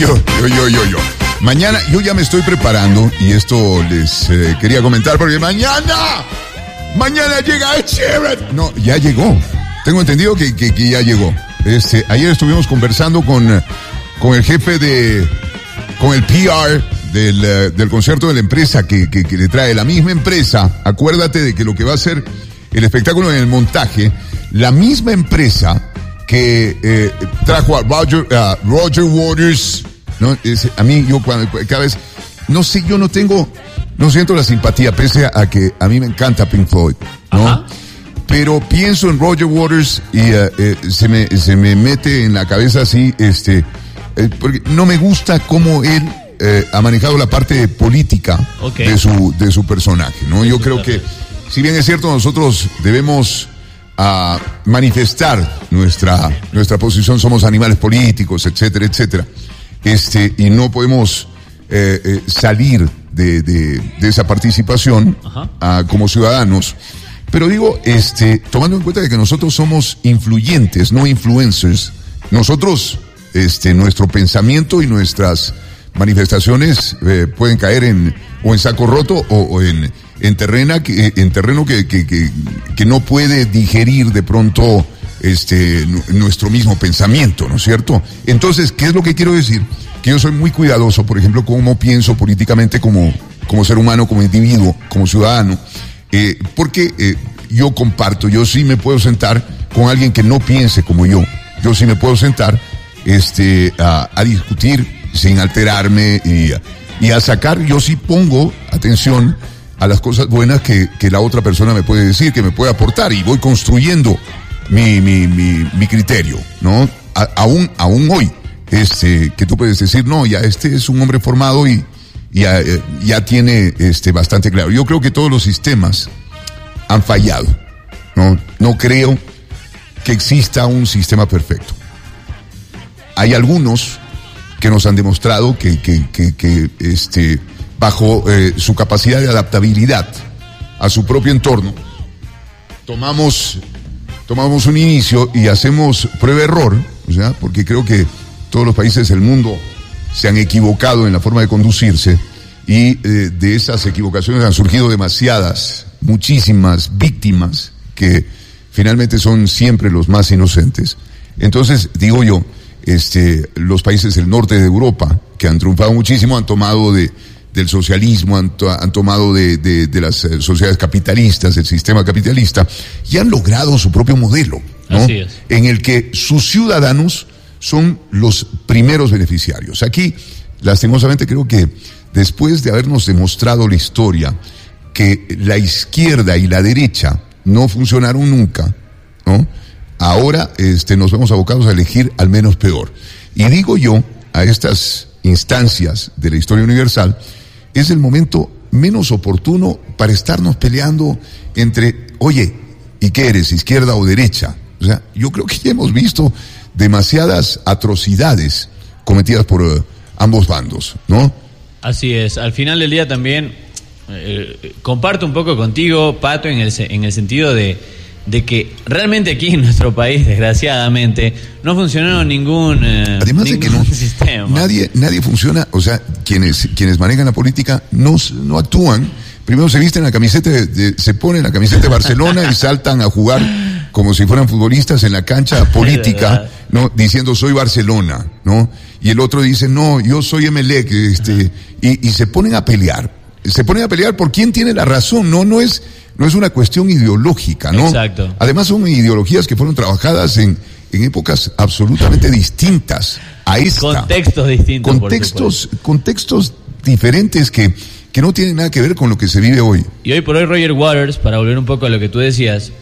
Yo. Mañana yo ya me estoy preparando y esto les quería comentar porque mañana llega Ed Sheeran. No, ya llegó. Tengo entendido que ya llegó. Ayer estuvimos conversando con el jefe con el PR del concierto de la empresa que le trae la misma empresa. Acuérdate de que lo que va a ser el espectáculo en el montaje, la misma empresa que trajo a Roger Waters, ¿no? A mí, cada vez, no sé, yo no siento la simpatía, pese a que a mí me encanta Pink Floyd, ¿no? Ajá. Pero pienso en Roger Waters y se me mete en la cabeza así, porque no me gusta cómo él ha manejado la parte política de su personaje, ¿no? Yo creo que, si bien es cierto, nosotros debemos manifestar nuestra posición, somos animales políticos, etcétera, etcétera, y no podemos salir de esa participación como ciudadanos. Pero digo, tomando en cuenta de que nosotros somos influyentes, no influencers, nosotros, nuestro pensamiento y nuestras manifestaciones pueden caer en saco roto o en terreno que no puede digerir de pronto nuestro mismo pensamiento, ¿no es cierto? Entonces, ¿qué es lo que quiero decir? Que yo soy muy cuidadoso, por ejemplo, cómo pienso políticamente como ser humano, como individuo, como ciudadano, porque yo sí me puedo sentar con alguien que no piense como yo sí me puedo sentar a discutir sin alterarme y a sacar, yo sí pongo atención a las cosas buenas que la otra persona me puede decir, que me puede aportar, y voy construyendo mi criterio, ¿no? Aún hoy, que tú puedes decir, no, ya es un hombre formado y ya tiene bastante claro. Yo creo que todos los sistemas han fallado, ¿no? No creo que exista un sistema perfecto. Hay algunos que nos han demostrado que bajo su capacidad de adaptabilidad a su propio entorno, tomamos un inicio y hacemos prueba-error, o sea, porque creo que todos los países del mundo se han equivocado en la forma de conducirse, y de esas equivocaciones han surgido muchísimas víctimas que finalmente son siempre los más inocentes. Entonces, digo yo, los países del norte de Europa, que han triunfado muchísimo, han tomado del socialismo, han tomado de las sociedades capitalistas, del sistema capitalista, y han logrado su propio modelo, ¿no? Así es. En el que sus ciudadanos son los primeros beneficiarios. Aquí, lastimosamente, creo que después de habernos demostrado la historia que la izquierda y la derecha no funcionaron nunca, ¿no? Ahora nos vemos abocados a elegir al menos peor. Y digo yo, a estas instancias de la historia universal, es el momento menos oportuno para estarnos peleando entre, oye, ¿y qué eres, izquierda o derecha? O sea, yo creo que ya hemos visto demasiadas atrocidades cometidas por ambos bandos, ¿no? Así es. Al final del día también comparto un poco contigo, Pato, en el sentido de que realmente aquí en nuestro país, desgraciadamente, no funcionó ningún además de que sistema. Nadie funciona, o sea, quienes manejan la política no actúan. Primero se visten la camiseta se ponen la camiseta de Barcelona y saltan a jugar como si fueran futbolistas en la cancha política, ¿no? Diciendo soy Barcelona, ¿no? Y el otro dice, no, yo soy Emelec, y se ponen a pelear. Se ponen a pelear por quién tiene la razón, no es una cuestión ideológica, ¿no? Exacto. Además son ideologías que fueron trabajadas en épocas absolutamente distintas a esta. Contextos distintos. Contextos diferentes que no tienen nada que ver con lo que se vive hoy. Y hoy por hoy Roger Waters, para volver un poco a lo que tú decías,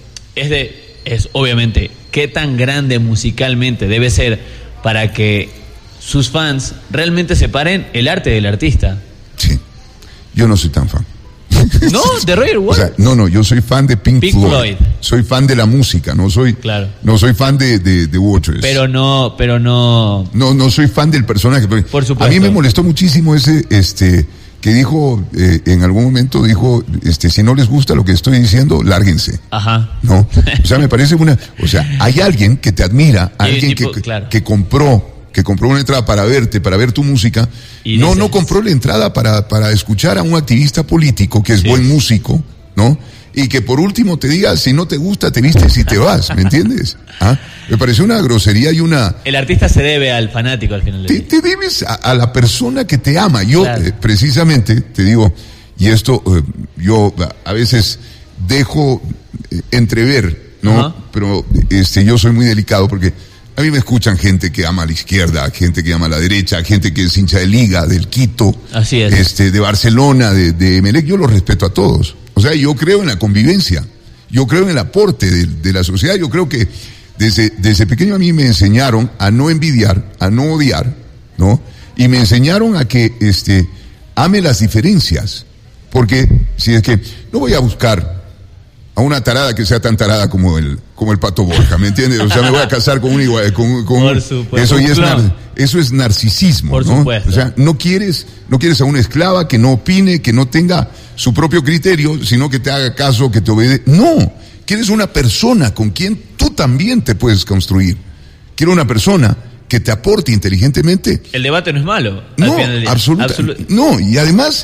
es obviamente qué tan grande musicalmente debe ser para que sus fans realmente separen el arte del artista. Sí, yo no soy tan fan. ¿No? ¿De Roger Waters? O sea, yo soy fan de Pink Floyd. Soy fan de la música, no soy fan de Waters. Pero no. No soy fan del personaje. Por supuesto. A mí me molestó muchísimo que dijo, en algún momento dijo, si no les gusta lo que estoy diciendo, lárguense. Ajá. ¿No? O sea, me parece hay alguien que te admira, alguien que compró que compró una entrada para verte, para ver tu música, no compró la entrada para escuchar a un activista político que es buen músico, ¿no? Y que por último te diga, si no te gusta, te vistes y te vas, ¿me entiendes? Me pareció una grosería y una... El artista se debe al fanático al final del día. Te debes a la persona que te ama. Yo, precisamente, te digo, y esto yo a veces dejo entrever, ¿no? Pero yo soy muy delicado porque a mí me escuchan gente que ama a la izquierda, gente que ama a la derecha, gente que es hincha de Liga, del Quito, así es. De Barcelona, de Emelec. Yo los respeto a todos. O sea, yo creo en la convivencia, yo creo en el aporte de la sociedad. Yo creo que desde pequeño a mí me enseñaron a no envidiar, a no odiar, ¿no? Y me enseñaron a que ame las diferencias, porque si es que no voy a buscar a una tarada que sea tan tarada como el Pato Borja, ¿me entiendes? O sea, me voy a casar con un igual, Por supuesto. Eso es narcisismo, por ¿no? Supuesto. O sea, no quieres a una esclava que no opine, que no tenga su propio criterio, sino que te haga caso, que te obedezca. No, quieres una persona con quien tú también te puedes construir. Quiero una persona que te aporte inteligentemente. El debate no es malo. No, absolutamente. No, y además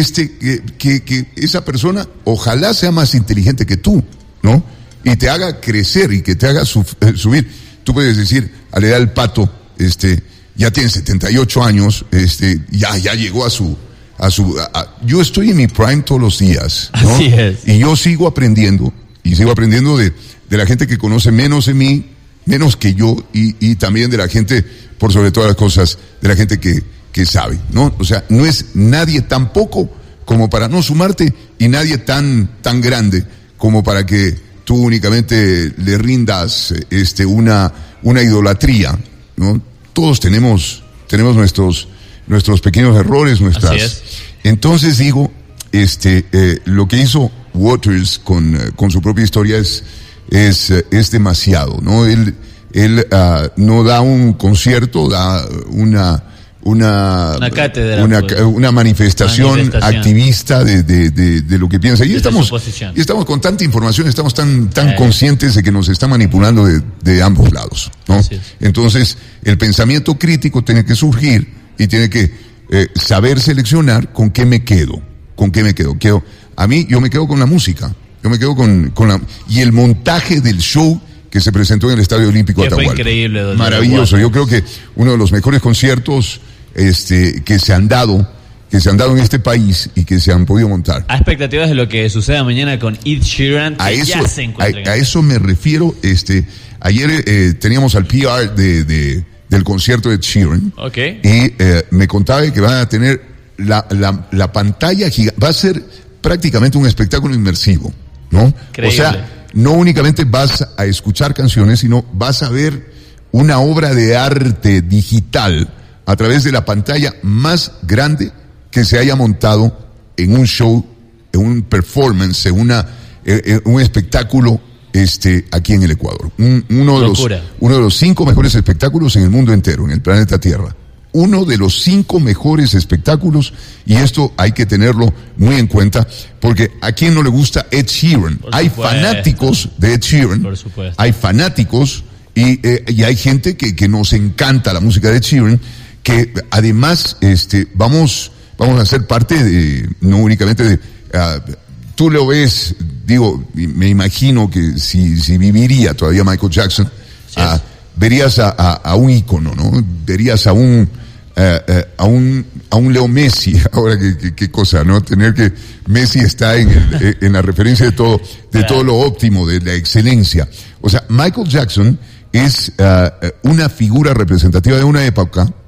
que esa persona ojalá sea más inteligente que tú, ¿no? Y te haga crecer y que te haga subir. Tú puedes decir, a la edad del Pato, ya tiene 78 años, ya llegó yo estoy en mi prime todos los días, ¿no? Así es. Y yo sigo aprendiendo de la gente que conoce menos de mí, menos que yo, y también de la gente, por sobre todas las cosas, de la gente que sabe, ¿no? O sea, no es nadie tan poco como para no sumarte y nadie tan grande como para que tú únicamente le rindas una idolatría, ¿no? Todos tenemos nuestros pequeños errores, Así es. Entonces digo, lo que hizo Waters con su propia historia es demasiado, ¿no? Él no da un concierto, da una cátedra, una manifestación activista de lo que piensa. Y estamos con tanta información, estamos tan conscientes de que nos está manipulando de ambos lados, ¿no? Entonces, el pensamiento crítico tiene que surgir y tiene que saber seleccionar con qué me quedo. Yo me quedo con la música, yo me quedo con y el montaje del show que se presentó en el Estadio Olímpico de Atahualpa. Fue increíble. Maravilloso. Yo creo que uno de los mejores conciertos que se han dado en este país y que se han podido montar. A expectativas de lo que suceda mañana con Ed Sheeran, a eso me refiero. Ayer teníamos al PR del concierto de Ed Sheeran. Okay. Y me contaba que van a tener la pantalla gigante. Va a ser prácticamente un espectáculo inmersivo, ¿no? Increíble. O sea, no únicamente vas a escuchar canciones, sino vas a ver una obra de arte digital a través de la pantalla más grande que se haya montado en un show, en un performance, en un espectáculo aquí en el Ecuador. Uno de los 5 mejores espectáculos en el mundo entero, en el planeta Tierra. Uno de los 5 mejores espectáculos, y esto hay que tenerlo muy en cuenta, porque a quién no le gusta Ed Sheeran. Hay fanáticos de Ed Sheeran, por supuesto. Hay fanáticos y hay gente que nos encanta la música de Ed Sheeran, que además vamos a ser parte no únicamente tú lo ves, me imagino que si viviría todavía Michael Jackson, verías a un ícono, ¿no? Verías a un Leo Messi. Ahora qué cosa, ¿no? Tener que Messi está en la referencia de todo lo óptimo, de la excelencia. O sea, Michael Jackson es una figura representativa de una época